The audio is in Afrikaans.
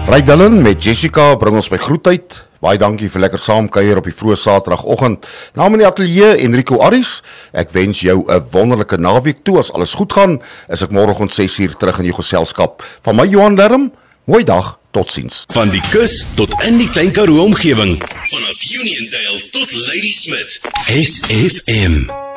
Ry Dillon met Jessica bring ons by groetheid. Baie dankie vir lekker saamkuier op die vroeë Saterdagoggend. Naam in die ateljee Enrico Aris. Ek wens jou 'n wonderlike naweek toe. As alles goed gaan, is ek môreoggend 6:00 terug in jou geselskap. Van my Johan Lerm, mooi dag, totsiens. Van die kus tot in die Klein Karoo omgewing. Vanaf Uniondale tot Ladysmith. SFM.